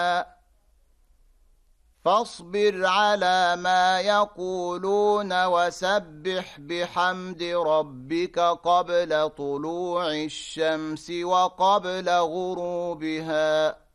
فاصبر على ما يقولون وسبح بحمد ربك قبل طلوع الشمس وقبل غروبها